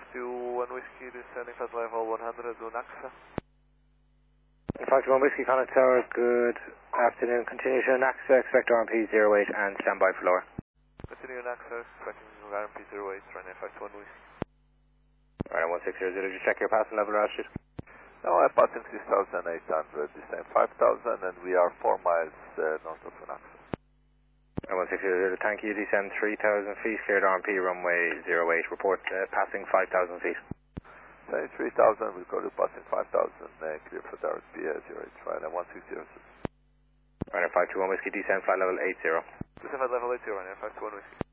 521 Whiskey, descending flight level 100 on AXA. 521 Whiskey, Connaught Tower, good afternoon. Continue to AXA, expect RMP 08 and stand by for lower. Continue on AXA, expecting RMP 08, runway 521 Whiskey. Alright, 1600, just check your passing level altitude. Now I'm passing 6,800, descend 5,000, and we are 4 miles north of AXA. 1600, thank you, descend 3,000 feet, cleared RMP runway 08, report passing 5,000 feet. Say 3,000, we'll go to passing 5,000, clear for direct PA 08, right, and 1600. Right, 521 Whiskey, descend flight level 80. Descend flight level 80, right, 521 Whiskey.